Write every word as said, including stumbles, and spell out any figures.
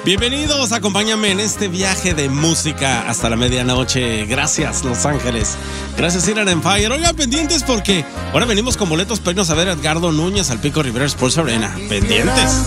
Bienvenidos, acompáñame en este viaje de música hasta la medianoche. Gracias, Los Ángeles. Gracias, Iran Empire. Oigan, pendientes porque ahora venimos con boletos para irnos a ver a Edgardo Núñez al Pico Rivera Sports Arena. Pendientes.